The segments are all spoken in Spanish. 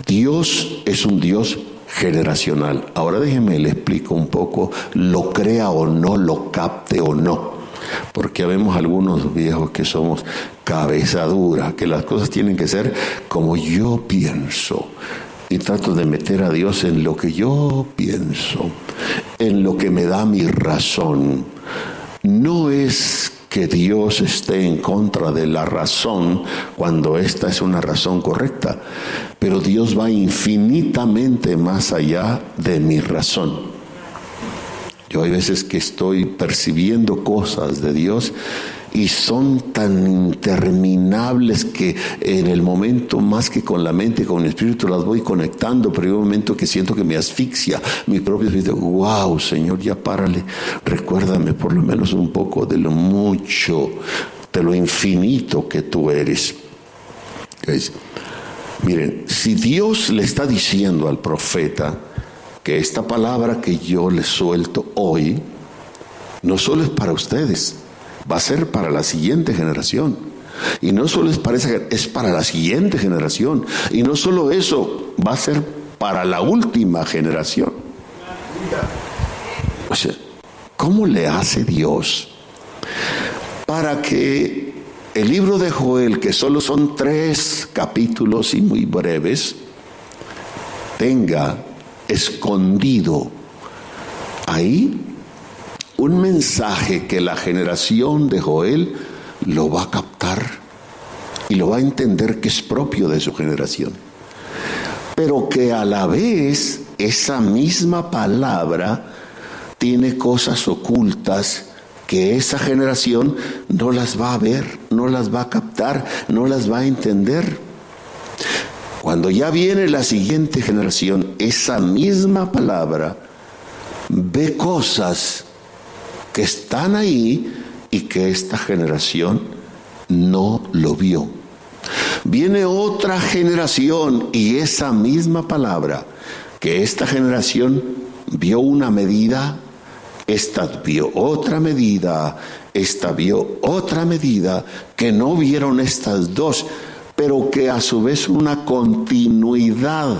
Dios es un Dios generacional. Ahora déjeme le explico un poco, lo crea o no, lo capte o no. Porque vemos algunos viejos que somos cabeza dura, que las cosas tienen que ser como yo pienso. Y trato de meter a Dios en lo que yo pienso, en lo que me da mi razón. No es que Dios esté en contra de la razón cuando esta es una razón correcta, pero Dios va infinitamente más allá de mi razón. Yo hay veces que estoy percibiendo cosas de Dios y son tan interminables que en el momento, más que con la mente, con el espíritu, las voy conectando, pero hay un momento que siento que me asfixia mi propio espíritu. Wow, Señor, ya párale, recuérdame por lo menos un poco de lo mucho, de lo infinito que tú eres. ¿Ves? Miren, si Dios le está diciendo al profeta que esta palabra que yo les suelto hoy no solo es para ustedes, va a ser para la siguiente generación. Y no solo es para esa, es para la siguiente generación. Y no solo eso, va a ser para la última generación. O sea, ¿cómo le hace Dios para que el libro de Joel, que solo son 3 capítulos y muy breves, tenga escondido ahí un mensaje que la generación de Joel lo va a captar y lo va a entender que es propio de su generación? Pero que a la vez esa misma palabra tiene cosas ocultas que esa generación no las va a ver, no las va a captar, no las va a entender. Cuando ya viene la siguiente generación, esa misma palabra ve cosas que están ahí y que esta generación no lo vio. Viene otra generación y esa misma palabra que esta generación vio una medida, esta vio otra medida, esta vio otra medida, que no vieron estas dos, pero que a su vez una continuidad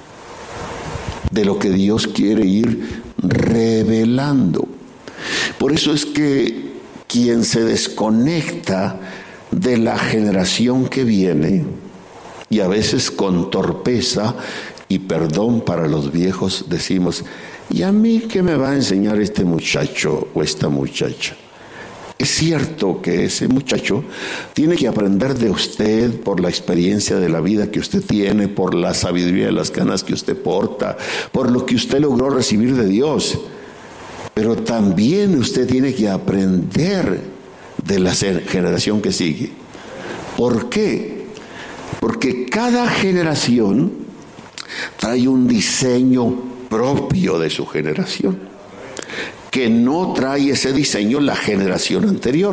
de lo que Dios quiere ir revelando. Por eso es que quien se desconecta de la generación que viene, y a veces con torpeza, y perdón para los viejos, decimos, ¿y a mí qué me va a enseñar este muchacho o esta muchacha? Es cierto que ese muchacho tiene que aprender de usted por la experiencia de la vida que usted tiene, por la sabiduría de las canas que usted porta, por lo que usted logró recibir de Dios. Pero también usted tiene que aprender de la generación que sigue. ¿Por qué? Porque cada generación trae un diseño propio de su generación, que no trae ese diseño la generación anterior.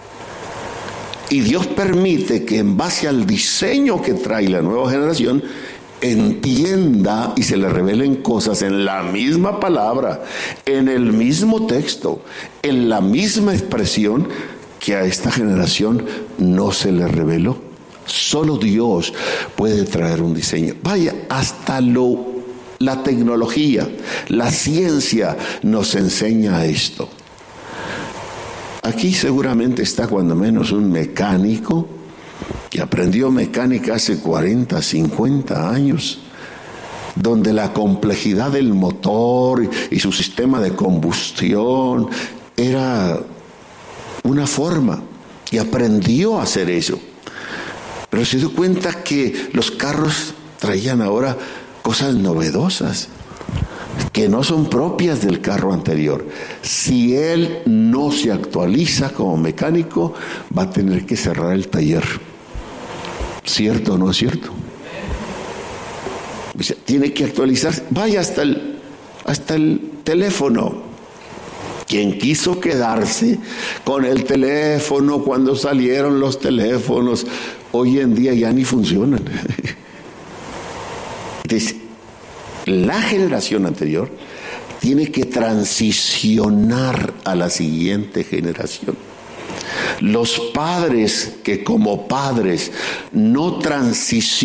Y Dios permite que en base al diseño que trae la nueva generación, entienda y se le revelen cosas en la misma palabra, en el mismo texto, en la misma expresión que a esta generación no se le reveló. Solo Dios puede traer un diseño. Vaya, hasta la tecnología, la ciencia nos enseña esto. Aquí seguramente está cuando menos un mecánico que aprendió mecánica hace 40, 50 años, donde la complejidad del motor y su sistema de combustión era una forma, y aprendió a hacer eso. Pero se dio cuenta que los carros traían ahora cosas novedosas que no son propias del carro anterior. Si él no se actualiza como mecánico, va a tener que cerrar el taller. ¿Cierto o no es cierto? O sea, tiene que actualizarse. Vaya hasta el teléfono. Quien quiso quedarse con el teléfono cuando salieron los teléfonos, hoy en día ya ni funcionan. Entonces, la generación anterior tiene que transicionar a la siguiente generación. Los padres que como padres no transicionan